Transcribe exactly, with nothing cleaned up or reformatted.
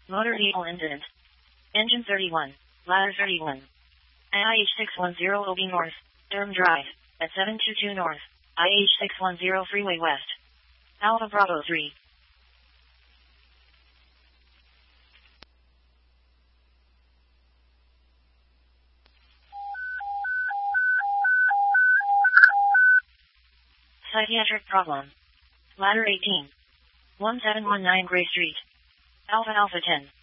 Motor vehicle incident. Engine thirty-one. Ladder thirty-one. I H six one zero O B North, Durham Drive, at seven two two North, I H six one zero Freeway West. Alpha Bravo three. Psychiatric problem. Ladder eighteen. one seven one nine Gray Street. Alpha Alpha ten.